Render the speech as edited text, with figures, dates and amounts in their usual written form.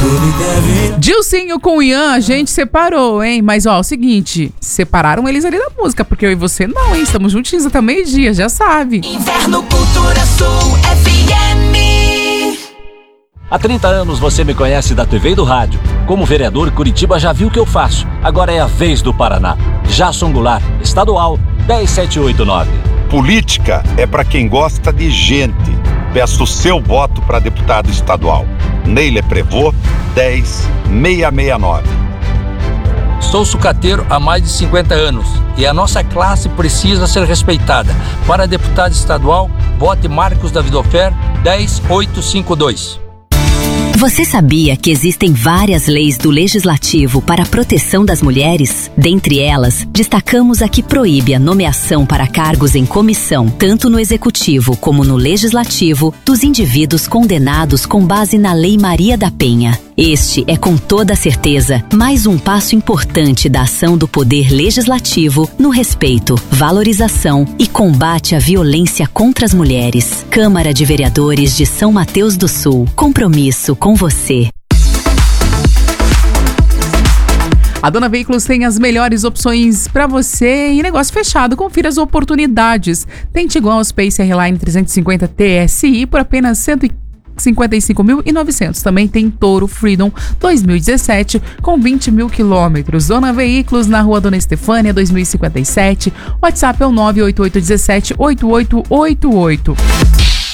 Dilcinho com o Ian, a gente separou, hein? Mas ó, o seguinte, separaram eles ali da música, porque eu e você não, hein? Estamos juntinhos até meio-dia, já sabe. Inverno Cultura Sul FM. Há 30 anos você me conhece da TV e do rádio. Como vereador, Curitiba já viu o que eu faço. Agora é a vez do Paraná. Jason Goulart, estadual 10789. Política é para quem gosta de gente. Peço o seu voto para deputado estadual. Neile Prevô, 10669. Sou sucateiro há mais de 50 anos e a nossa classe precisa ser respeitada. Para deputado estadual, vote Marcos Davidofer, 10852. Você sabia que existem várias leis do Legislativo para a proteção das mulheres? Dentre elas, destacamos a que proíbe a nomeação para cargos em comissão, tanto no Executivo como no Legislativo, dos indivíduos condenados com base na Lei Maria da Penha. Este é, com toda certeza, mais um passo importante da ação do Poder Legislativo no respeito, valorização e combate à violência contra as mulheres. Câmara de Vereadores de São Mateus do Sul. Compromisso com você. A Dona Veículos tem as melhores opções para você em negócio fechado. Confira as oportunidades. Tem Tiguan Space R-Line 350 TSI por apenas 155.900. Também tem Toro Freedom 2017 com 20 mil quilômetros. Dona Veículos na Rua Dona Estefânia 2057. WhatsApp é o 98817-8888.